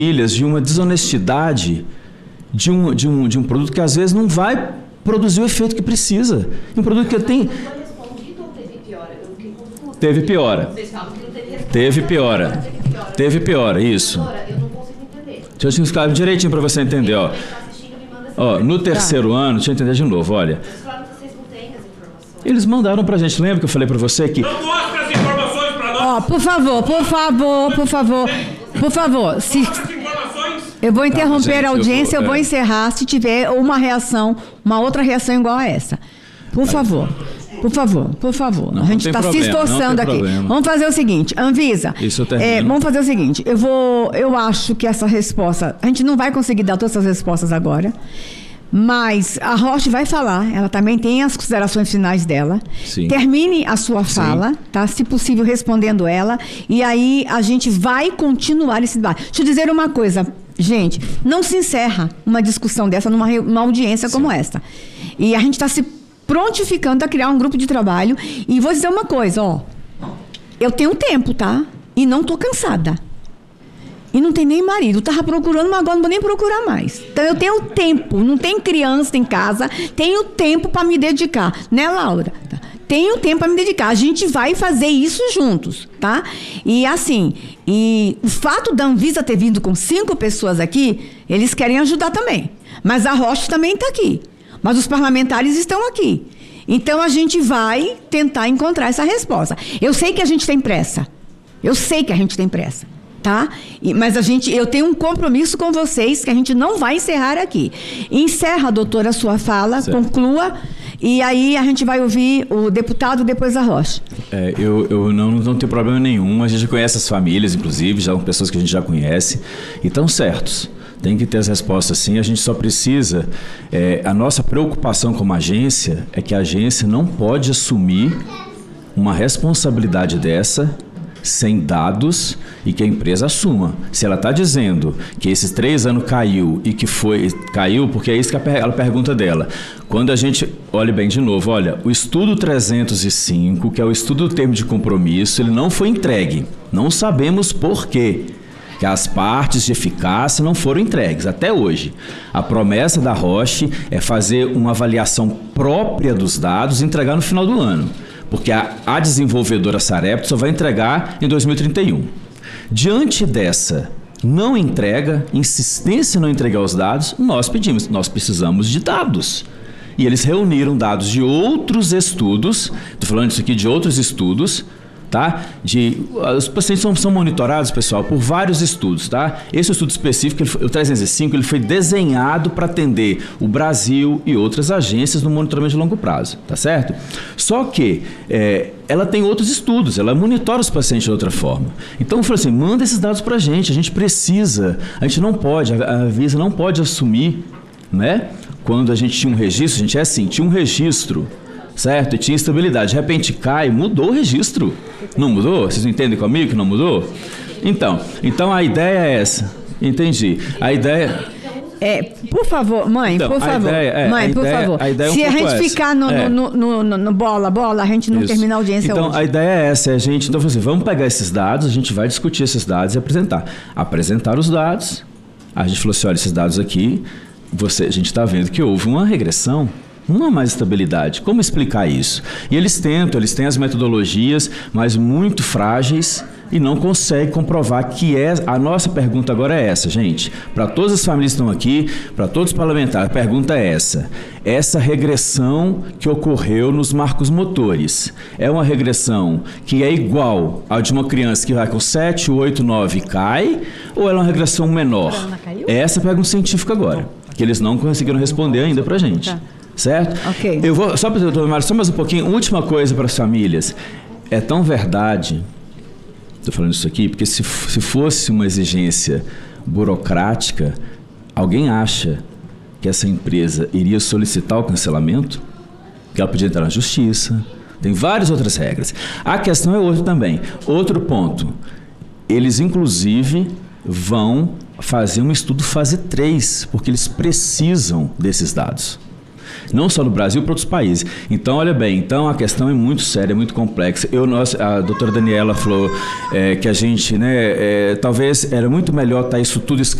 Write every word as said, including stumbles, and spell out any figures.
famílias de uma desonestidade de um, de, um, de um produto que às vezes não vai produzir o efeito que precisa. Um produto que tem... Teve piora. Teve piora. Teve piora, isso. Deixa eu explicar direitinho para você entender. Ó. Ó, no terceiro ano, deixa eu entender de novo, olha. Eles mandaram para a gente, lembra que eu falei para você que... Não mostra as informações para nós! Ó, por favor, por favor, por favor, por favor, se... Eu vou interromper tá, gente, a audiência, eu vou, eu vou é... encerrar se tiver uma reação, uma outra reação igual a essa. Por favor, por favor, por favor. Não, a gente está se esforçando aqui. Problema. Vamos fazer o seguinte, Anvisa. Isso eu é, vamos fazer o seguinte, eu vou, eu acho que essa resposta, a gente não vai conseguir dar todas essas respostas agora, mas a Roche vai falar, ela também tem as considerações finais dela. Sim. Termine a sua fala, tá? Se possível, respondendo ela, e aí a gente vai continuar esse debate. Deixa eu dizer uma coisa, gente, não se encerra uma discussão dessa numa uma audiência Sim. como esta. E a gente está se prontificando a criar um grupo de trabalho, e vou dizer uma coisa, ó, eu tenho tempo, tá? E não estou cansada. E não tem nem marido. Eu estava procurando, mas agora não vou nem procurar mais. Então, eu tenho tempo. Não tem criança em casa. Tenho tempo para me dedicar. Né, Laura? Tenho tempo para me dedicar. A gente vai fazer isso juntos, tá? E assim, e o fato da Anvisa ter vindo com cinco pessoas aqui, eles querem ajudar também. Mas a Roche também está aqui. Mas os parlamentares estão aqui. Então, a gente vai tentar encontrar essa resposta. Eu sei que a gente tem pressa. Eu sei que a gente tem pressa. Tá? E, mas a gente, eu tenho um compromisso com vocês que a gente não vai encerrar aqui. Encerra, doutora, a sua fala, certo. Conclua, e aí a gente vai ouvir o deputado, depois a Roche. É, eu eu não, não tenho problema nenhum, a gente conhece as famílias, inclusive, já são pessoas que a gente já conhece, e estão certos. Tem que ter as respostas sim, a gente só precisa... É, a nossa preocupação como agência é que a agência não pode assumir uma responsabilidade dessa sem dados e que a empresa assuma. Se ela está dizendo que esses três anos caiu e que foi caiu, porque é isso que ela pergunta dela. Quando a gente, olhe bem de novo, olha, o estudo trezentos e cinco, que é o estudo do termo de compromisso, ele não foi entregue. Não sabemos por quê. Que as partes de eficácia não foram entregues até hoje. A promessa da Roche é fazer uma avaliação própria dos dados e entregar no final do ano. Porque a, a desenvolvedora Sarepta só vai entregar em dois mil e trinta e um. Diante dessa não entrega, insistência em não entregar os dados, nós pedimos, nós precisamos de dados. E eles reuniram dados de outros estudos, estou falando isso aqui de outros estudos, tá? De, os pacientes são, são monitorados, pessoal, por vários estudos, tá? Esse estudo específico, ele foi, o trezentos e cinco, ele foi desenhado para atender o Brasil e outras agências no monitoramento de longo prazo, tá certo? Só que é, ela tem outros estudos, ela monitora os pacientes de outra forma. Então, eu falei assim, manda esses dados para a gente, a gente precisa, a gente não pode, a Anvisa não pode assumir, né? Quando a gente tinha um registro, a gente é assim, tinha um registro, certo? E tinha estabilidade. De repente cai, mudou o registro. Não mudou? Vocês entendem comigo que não mudou? Então, então a ideia é essa. Entendi. A ideia... É, por favor, mãe, então, por favor. Ideia, é, mãe, por ideia, favor. A ideia é um Se a gente essa. ficar no, é. no, no, no, no bola, bola, a gente não Isso. termina a audiência então, hoje. A ideia é essa. É a gente, então, assim, vamos pegar esses dados, a gente vai discutir esses dados e apresentar. Apresentar os dados. A gente falou assim, olha, esses dados aqui, você, a gente está vendo que houve uma regressão. Não há mais estabilidade. Como explicar isso? E eles tentam, eles têm as metodologias, mas muito frágeis e não conseguem comprovar que é... A nossa pergunta agora é essa, gente. Para todas as famílias que estão aqui, para todos os parlamentares, a pergunta é essa. Essa regressão que ocorreu nos marcos motores, é uma regressão que é igual à de uma criança que vai com sete, oito, nove e cai, ou ela é uma regressão menor? Essa é a pergunta científica agora, que eles não conseguiram responder ainda para a gente. Certo? Ok. Eu vou, só, só mais um pouquinho, última coisa para as famílias. É tão verdade, estou falando isso aqui, porque se, se fosse uma exigência burocrática, alguém acha que essa empresa iria solicitar o cancelamento? Que ela podia entrar na justiça, tem várias outras regras. A questão é outra também. Outro ponto, eles inclusive vão fazer um estudo fase três, porque eles precisam desses dados. não só no Brasil, para outros países. Então, olha bem, então a questão é muito séria, é muito complexa. Eu, nós, a doutora Daniela falou é, que a gente, né, é, talvez era muito melhor estar isso tudo